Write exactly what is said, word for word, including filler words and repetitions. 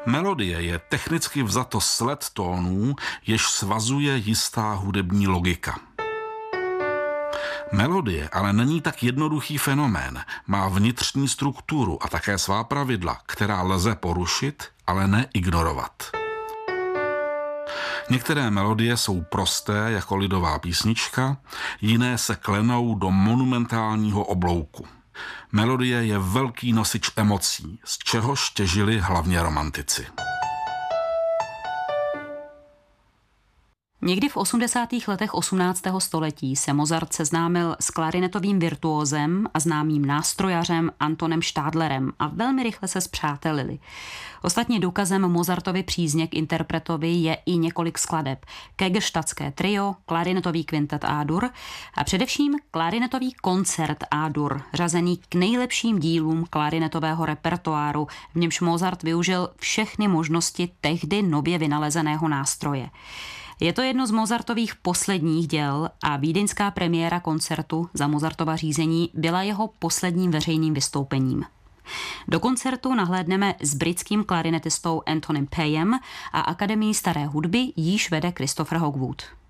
Melodie je technicky vzato sled tónů, jež svazuje jistá hudební logika. Melodie ale není tak jednoduchý fenomén, má vnitřní strukturu a také svá pravidla, která lze porušit, ale ne ignorovat. Některé melodie jsou prosté jako lidová písnička, jiné se klenou do monumentálního oblouku. Melodie je velký nosič emocí, z čehož těžili hlavně romantici. Někdy v osmdesátých letech osmnáctého století se Mozart seznámil s klarinetovým virtuózem a známým nástrojařem Antonem Stadlerem a velmi rychle se spřátelili. Ostatně důkazem Mozartovy přízně k interpretovi je i několik skladeb. Kögerstadtské trio, klarinetový kvintet A-dur a především klarinetový koncert A-dur, řazený k nejlepším dílům klarinetového repertoáru, v němž Mozart využil všechny možnosti tehdy nově vynalezeného nástroje. Je to jedno z Mozartových posledních děl a vídeňská premiéra koncertu za Mozartova řízení byla jeho posledním veřejným vystoupením. Do koncertu nahlédneme s britským klarinetistou Antonem Payem a Akademií staré hudby, jíž vede Christopher Hogwood.